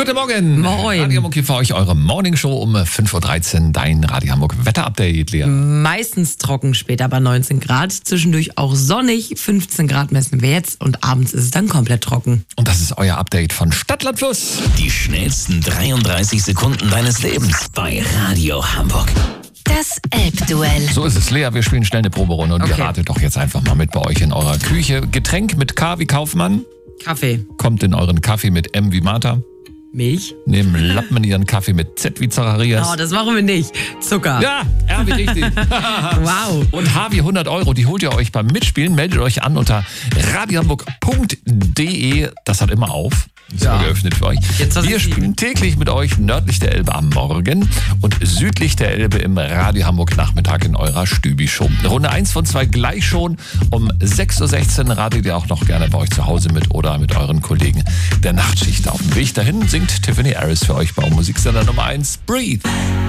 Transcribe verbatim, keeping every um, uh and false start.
Guten Morgen. Moin. Radio Hamburg hier für euch, eure Morningshow um fünf Uhr dreizehn. Dein Radio Hamburg Wetterupdate, Lea. Meistens trocken, später aber neunzehn Grad. Zwischendurch auch sonnig. fünfzehn Grad messen wir jetzt und abends ist es dann komplett trocken. Und das ist euer Update von Stadt, Land, Fluss. Die schnellsten dreiunddreißig Sekunden deines Lebens bei Radio Hamburg. Das Elbduell. So ist es, Lea. Wir spielen schnell eine Proberunde und Okay. ihr ratet doch jetzt einfach mal mit bei euch in eurer Küche. Getränk mit K wie Kaufmann. Kaffee, Kommt in euren Kaffee mit M wie Martha. Milch. Nehmen Lappen in ihren Kaffee mit Z wie Zacharias. Oh, das machen wir nicht. Zucker. Ja, R wie richtig. Wow. Und H wie hundert Euro, die holt ihr euch beim Mitspielen. Meldet euch an unter radiohamburg punkt de. Das hat immer auf. Ist Ja. immer geöffnet für euch. Jetzt hast Wir du spielen täglich mit euch nördlich der Elbe am Morgen und südlich der Elbe im Radio Hamburg Nachmittag in eurer Stübi-Show. Runde eins von zwei gleich schon. Um sechs Uhr sechzehn ratet ihr auch noch gerne bei euch zu Hause mit oder mit euren Kollegen der Nachtschicht. Auf dem Weg dahin singt Tiffany Harris für euch bei Musiksender Nummer eins. Breathe.